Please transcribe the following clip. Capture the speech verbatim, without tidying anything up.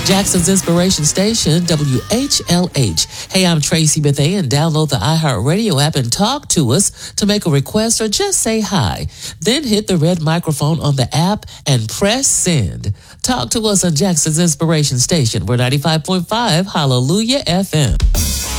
Jackson's Inspiration Station, W H L H. Hey, I'm Tracy Bethea, and download the iHeartRadio app and talk to us to make a request or just say hi. Then hit the red microphone on the app and press send. Talk to us on Jackson's Inspiration Station. We're ninety-five point five Hallelujah F M.